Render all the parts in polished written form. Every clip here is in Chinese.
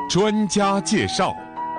专家介绍。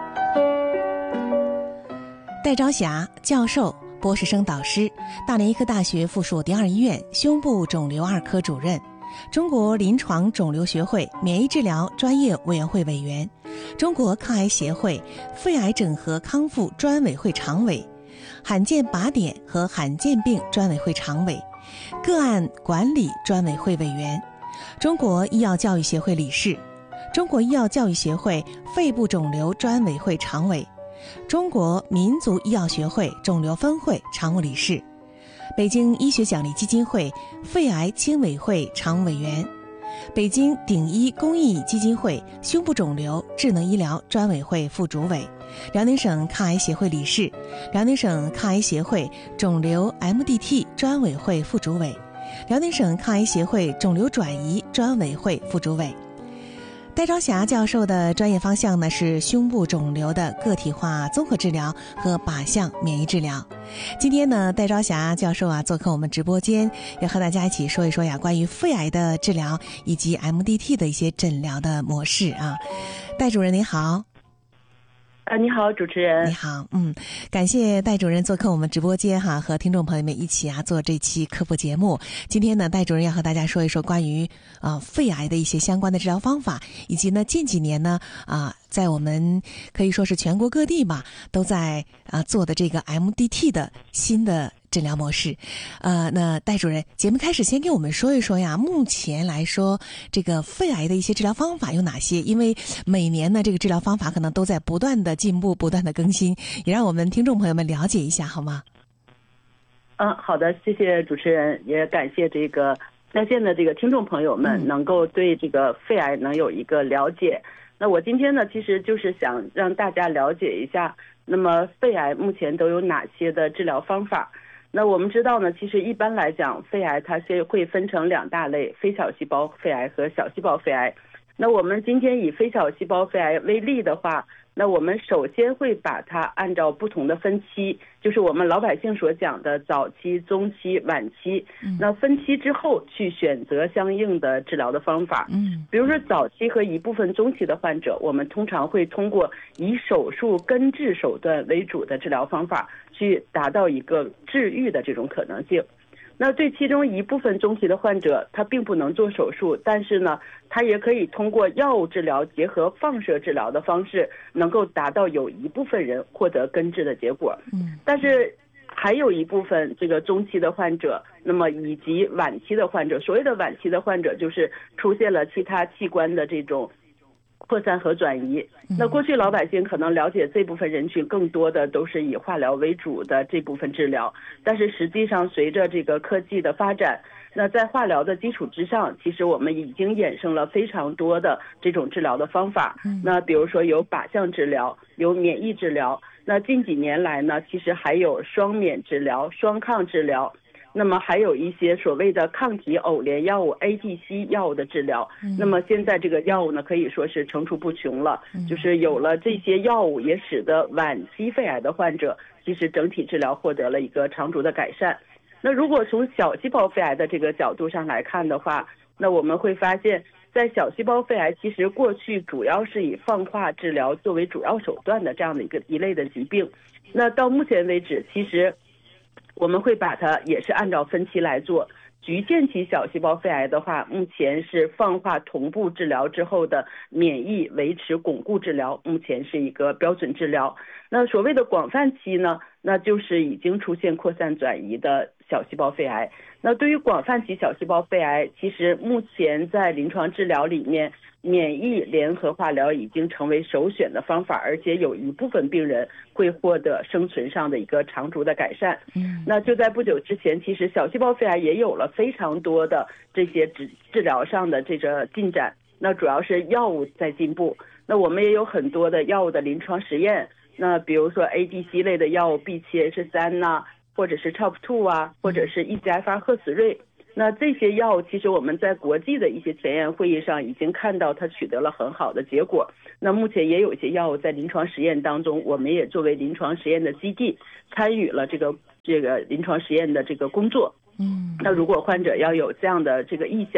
戴朝霞教授，博士生导师，大连医科大学附属第二医院胸部肿瘤二科主任，中国临床肿瘤学会免疫治疗专业委员会委员，中国抗癌协会肺癌整合康复专委会常委，罕见靶点和罕见病专委会常委，个案管理专委会委员，中国医药教育协会理事，中国医药教育协会肺部肿瘤专委会常委，中国民族医药学会肿瘤分会常务理事，北京医学奖励基金会肺癌青委会常务委员，北京鼎医公益基金会胸部肿瘤智能医疗专委会副主委，辽宁省抗癌协会理事，辽宁省抗癌协会肿瘤 MDT 专委会副主委，辽宁省抗癌协会肿瘤转移专委会副主委。戴朝霞教授的专业方向呢是胸部肿瘤的个体化综合治疗和靶向免疫治疗。今天呢，戴朝霞教授做客我们直播间，要和大家一起说一说关于肺癌的治疗以及 MDT 的一些诊疗的模式啊。戴主任您好。 你好，主持人。 你好，感谢戴主任做客我们直播间和听众朋友们一起做这期科普节目。今天呢，戴主任要和大家说一说关于肺癌的一些相关的治疗方法，以及呢近几年呢在我们可以说是全国各地吧，都在做的这个 MDT 的新的治疗模式。那戴主任，节目开始先给我们说一说目前来说这个肺癌的一些治疗方法有哪些？因为每年呢这个治疗方法可能都在不断的进步，不断的更新，也让我们听众朋友们了解一下好吗？ 好的，谢谢主持人，也感谢这个在线的这个听众朋友们能够对这个肺癌能有一个了解。那我今天呢其实就是想让大家了解一下，那么肺癌目前都有哪些的治疗方法。那我们知道呢，其实一般来讲，肺癌它是会分成两大类，非小细胞肺癌和小细胞肺癌。那我们今天以非小细胞肺癌为例的话，那我们首先会把它按照不同的分期，就是我们老百姓所讲的早期、中期、晚期，那分期之后去选择相应的治疗的方法。比如说早期和一部分中期的患者，我们通常会通过以手术根治手段为主的治疗方法去达到一个治愈的这种可能性。那对其中一部分中期的患者，他并不能做手术，但是呢，他也可以通过药物治疗结合放射治疗的方式，能够达到有一部分人获得根治的结果。但是还有一部分这个中期的患者，那么以及晚期的患者，所谓的晚期的患者就是出现了其他器官的这种扩散和转移。那过去老百姓可能了解这部分人群更多的都是以化疗为主的这部分治疗，但是实际上随着这个科技的发展，那在化疗的基础之上，其实我们已经衍生了非常多的这种治疗的方法。那比如说有靶向治疗，有免疫治疗，那近几年来呢，其实还有双免治疗、双抗治疗，那么还有一些所谓的抗体偶联药物 ADC 药物的治疗。那么现在这个药物呢可以说是层出不穷了，就是有了这些药物，也使得晚期肺癌的患者其实整体治疗获得了一个长足的改善。那如果从小细胞肺癌的这个角度上来看的话，那我们会发现在小细胞肺癌其实过去主要是以放化治疗作为主要手段的这样的一类的疾病。那到目前为止，其实我们会把它也是按照分期来做。局限期小细胞肺癌的话，目前是放化同步治疗之后的免疫维持巩固治疗，目前是一个标准治疗。那所谓的广泛期呢，那就是已经出现扩散转移的小细胞肺癌。那对于广泛期小细胞肺癌，其实目前在临床治疗里面，免疫联合化疗已经成为首选的方法，而且有一部分病人会获得生存上的一个长足的改善。那就在不久之前，其实小细胞肺癌也有了非常多的这些治疗上的这个进展。那主要是药物在进步，那我们也有很多的药物的临床实验。那比如说 ADC 类的药物 B7H3 呐，或者是 TOP2 啊，或者是 EGFR 赫死瑞。那这些药物其实我们在国际的一些前沿会议上已经看到它取得了很好的结果。那目前也有一些药物在临床实验当中，我们也作为临床实验的基地参与了这个临床实验的这个工作。那如果患者要有这样的这个意向，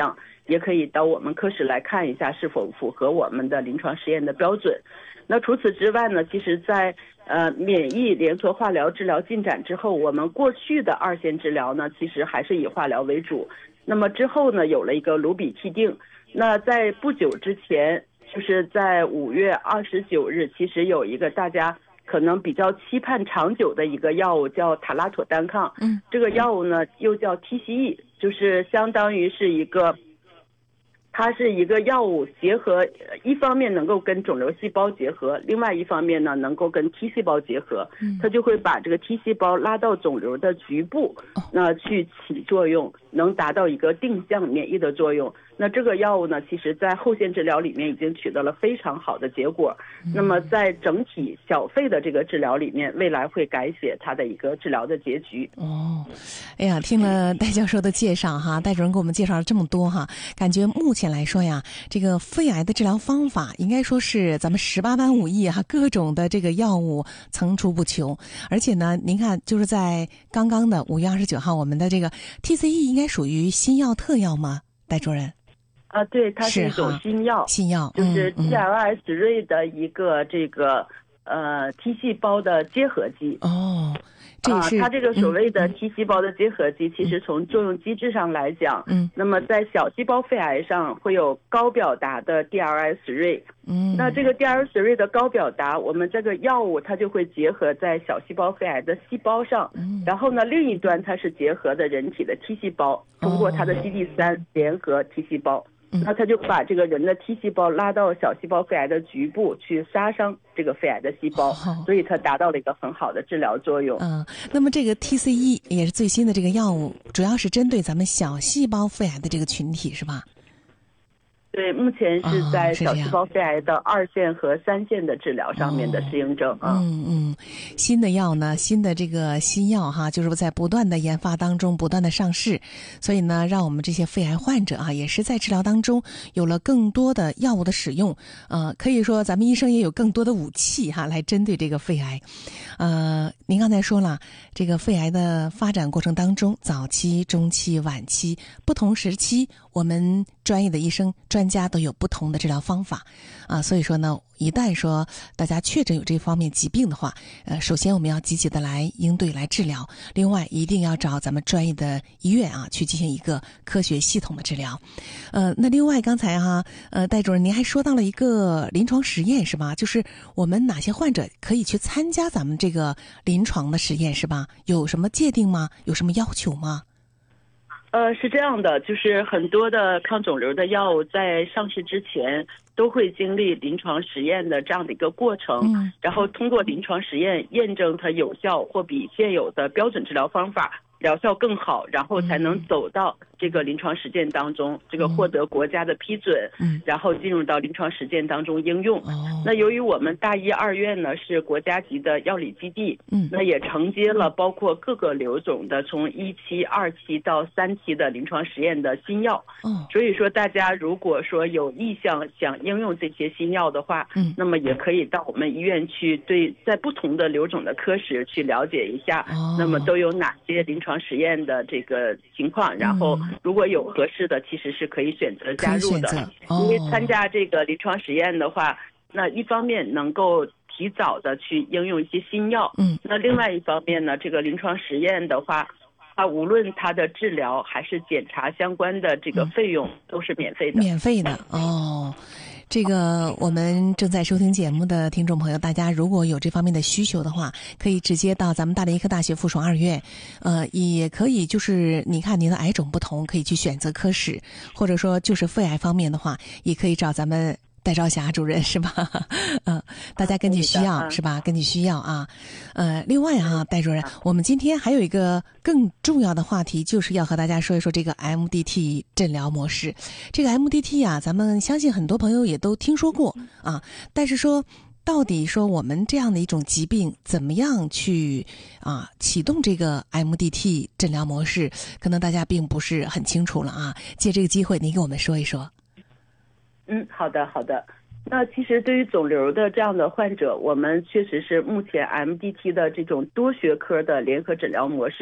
也可以到我们科室来看一下是否符合我们的临床实验的标准。那除此之外呢，其实在免疫连锁化疗治疗进展之后，我们过去的2线治疗呢，其实还是以化疗为主。那么之后呢，有了一个卢比替定。那在不久之前，就是在5月29日，其实有一个大家可能比较期盼长久的一个药物叫塔拉妥单抗。这个药物呢又叫 TCE， 就是相当于是一个。它是一个药物结合，一方面能够跟肿瘤细胞结合，另外一方面呢能够跟 T 细胞结合，它就会把这个 T 细胞拉到肿瘤的局部，那去起作用，能达到一个定向免疫的作用。那这个药物呢，其实在后线治疗里面已经取得了非常好的结果。那么在整体小肺的这个治疗里面，未来会改写它的一个治疗的结局。 哎呀，听了戴教授的介绍哈，戴主任给我们介绍了这么多哈，感觉目前来说呀，这个肺癌的治疗方法应该说是咱们18般武艺哈，各种的这个药物层出不穷。而且呢，您看就是在刚刚的5月29号，我们的这个 TCE 应该属于新药特药吗？戴主任？ 对，它是一种新药，就是 TLS 瑞的一个这个T 细胞的结合剂。它这个所谓的 T 细胞的结合剂，其实从作用机制上来讲，那么在小细胞肺癌上会有高表达的 DLS 瑞。那这个 DLS 瑞的高表达，我们这个药物它就会结合在小细胞肺癌的细胞上，然后呢，另一端它是结合的人体的 T 细胞，通过它的 CD3 联合 T 细胞。那他就把这个人的 T 细胞拉到小细胞肺癌的局部去杀伤这个肺癌的细胞，所以它达到了一个很好的治疗作用。 那么这个 TCE 也是最新的这个药物，主要是针对咱们小细胞肺癌的这个群体是吧？ 对，目前是在小细胞肺癌的2线和3线的治疗上面的适应症。 新的药呢，新的这个新药哈，就是在不断的研发当中，不断的上市，所以呢，让我们这些肺癌患者啊，也是在治疗当中有了更多的药物的使用。可以说咱们医生也有更多的武器哈，来针对这个肺癌。您刚才说了，这个肺癌的发展过程当中，早期、中期、晚期不同时期，我们专业的医生专家都有不同的治疗方法所以说呢，一旦说大家确诊有这方面疾病的话，首先我们要积极的来应对来治疗，另外一定要找咱们专业的医院去进行一个科学系统的治疗。那另外刚才戴主任您还说到了一个临床实验是吧？就是我们哪些患者可以去参加咱们这个临床的实验是吧？有什么界定吗？有什么要求吗？ 是这样的，就是很多的抗肿瘤的药物在上市之前都会经历临床实验的这样的一个过程，然后通过临床实验验证它有效或比现有的标准治疗方法疗效更好，然后才能走到这个临床实践当中，这个获得国家的批准，然后进入到临床实践当中应用。那由于我们大医2院呢是国家级的药理基地，那也承接了包括各个瘤种的从1期、2期到3期的临床实验的新药。所以说大家如果说有意向想应用这些新药的话，那么也可以到我们医院去对在不同的瘤种的科室去了解一下，那么都有哪些临床实验的这个情况，然后如果有合适的其实是可以选择加入的。因为参加这个临床实验的话，那一方面能够提早的去应用一些新药，那另外一方面呢，这个临床实验的话，它无论它的治疗还是检查相关的这个费用都是免费的。 免费的这个我们正在收听节目的听众朋友，大家如果有这方面的需求的话，可以直接到咱们大连医科大学附属2院，也可以就是你看您的癌种不同，可以去选择科室，或者说就是肺癌方面的话，也可以找咱们戴朝霞主任是吧？大家根据需要是吧？根据需要另外戴主任，我们今天还有一个更重要的话题，就是要和大家说一说这个 MDT 诊疗模式。这个 MDT 咱们相信很多朋友也都听说过但是说到底说我们这样的一种疾病怎么样去启动这个 MDT 诊疗模式，可能大家并不是很清楚了借这个机会您给我们说一说。 好的。那其实对于肿瘤的这样的患者，我们确实是目前 MDT 的这种多学科的联合诊疗模式